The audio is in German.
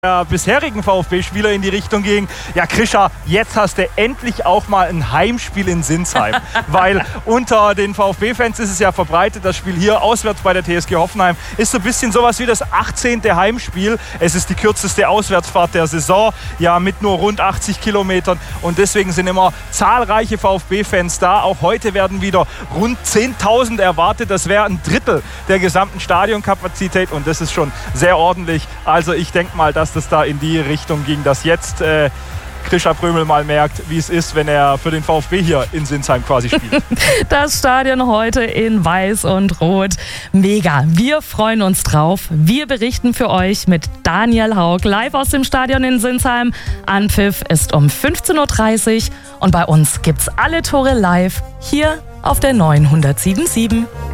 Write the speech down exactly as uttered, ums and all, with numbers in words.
der bisherigen VfB-Spieler in die Richtung ging, ja Krischa, jetzt hast du endlich auch mal ein Heimspiel in Sinsheim, weil unter den VfB-Fans ist es ja verbreitet, das Spiel hier auswärts bei der T S G Hoffenheim ist so ein bisschen sowas wie das achtzehnte Heimspiel. Es ist die kürzeste Auswärtsfahrt der Saison, ja mit nur rund achtzig Kilometern und deswegen sind immer zahlreiche VfB-Fans da. Auch heute werden wieder rund zehntausend erwartet, das wäre ein Drittel der gesamten Stadionkapazität und das ist schon sehr ordentlich. Also ich denke mal, dass das da in die Richtung ging, dass jetzt äh, Krischa Prömel mal merkt, wie es ist, wenn er für den VfB hier in Sinsheim quasi spielt. Das Stadion heute in Weiß und Rot. Mega. Wir freuen uns drauf. Wir berichten für euch mit Daniel Haug live aus dem Stadion in Sinsheim. Anpfiff ist um fünfzehn Uhr dreißig und bei uns gibt's alle Tore live hier auf der neunhundertsieben Komma sieben.